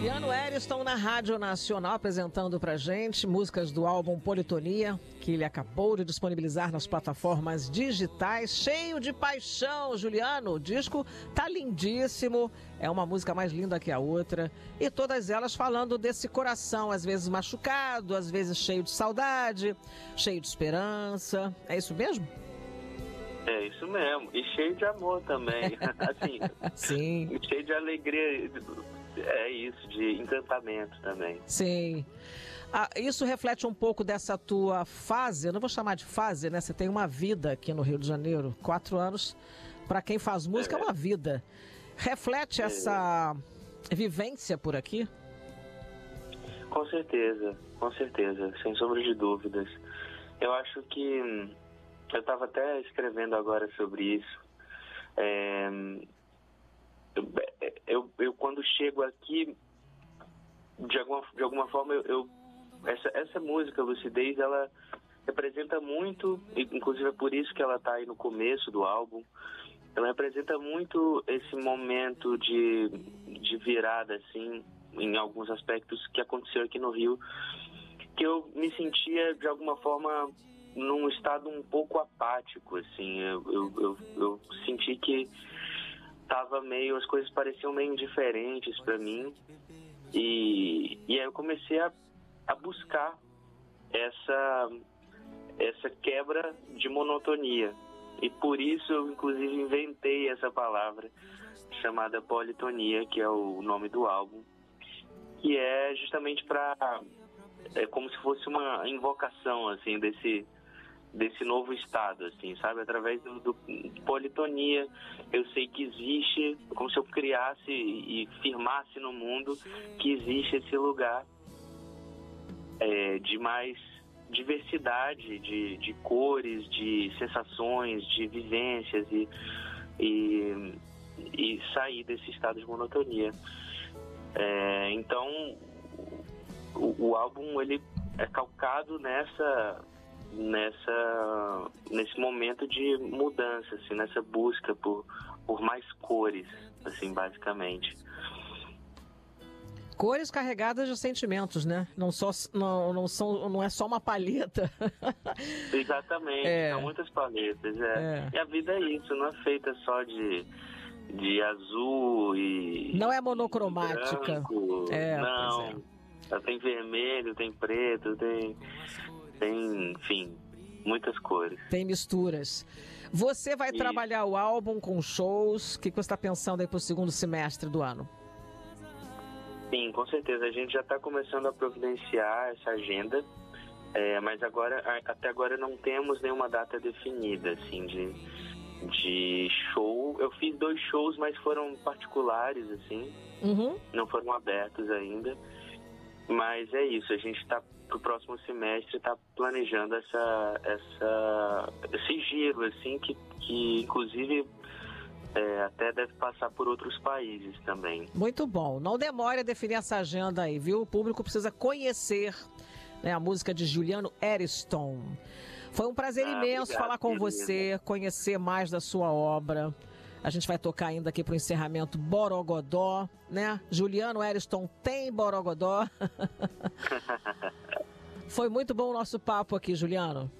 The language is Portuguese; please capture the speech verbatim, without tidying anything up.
Juliano Eriston na Rádio Nacional apresentando pra gente músicas do álbum Politonia, que ele acabou de disponibilizar nas plataformas digitais, cheio de paixão. Juliano, o disco tá lindíssimo, é uma música mais linda que a outra, e todas elas falando desse coração, às vezes machucado, às vezes cheio de saudade, cheio de esperança. É isso mesmo? É isso mesmo, e cheio de amor também, assim, sim, cheio de alegria, é isso, de encantamento também. Sim, ah, isso reflete um pouco dessa tua fase, eu não vou chamar de fase, né? Você tem uma vida aqui no Rio de Janeiro, quatro anos, para quem faz música é, é uma vida. Reflete é. essa vivência por aqui? Com certeza, com certeza, sem sombra de dúvidas. Eu acho que eu estava até escrevendo agora sobre isso. É, eu, eu, eu, quando chego aqui, de alguma, de alguma forma, eu, eu, essa, essa música, Lucidez, ela representa muito, inclusive é por isso que ela está aí no começo do álbum, ela representa muito esse momento de, de virada, assim, em alguns aspectos que aconteceu aqui no Rio, que eu me sentia, de alguma forma, num estado um pouco apático, assim, eu, eu, eu, eu senti que tava meio, as coisas pareciam meio indiferentes para mim, e, e aí eu comecei a, a buscar essa, essa quebra de monotonia, e por isso eu inclusive inventei essa palavra chamada politonia, que é o nome do álbum, que é justamente para, é como se fosse uma invocação, assim, desse desse novo estado, assim, sabe? Através do, do politonia, eu sei que existe, como se eu criasse e firmasse no mundo que existe esse lugar é, de mais diversidade de, de cores, de sensações, de vivências e, e, e sair desse estado de monotonia. É, então, o, o álbum, ele é calcado nessa nessa nesse momento de mudança, assim, nessa busca por, por mais cores, assim, basicamente. Cores carregadas de sentimentos, né? Não, só, não, não, são, não é só uma palheta. Exatamente, é. São muitas paletas. É. É. E a vida é isso, não é feita só de, de azul e... Não é monocromática. Branco, é, não, é. Ela tem vermelho, tem preto, tem... Tem, enfim, muitas cores. Tem misturas. Você vai Isso. trabalhar o álbum com shows. O que você está pensando aí para o segundo semestre do ano? Sim, com certeza. A gente já está começando a providenciar essa agenda, é, mas agora, até agora não temos nenhuma data definida, assim, de, de show. Eu fiz dois shows, mas foram particulares, assim, uhum. não foram abertos ainda. Mas é isso, a gente está para o próximo semestre está planejando essa, essa, esse giro, assim, que, que inclusive é, até deve passar por outros países também. Muito bom. Não demore a definir essa agenda aí, viu? O público precisa conhecer, né, a música de Juliano Eriston. Foi um prazer ah, imenso obrigado, falar com querida. Você, conhecer mais da sua obra. A gente vai tocar ainda aqui para o encerramento Borogodó, né? Juliano Eriston tem Borogodó. Foi muito bom o nosso papo aqui, Juliano.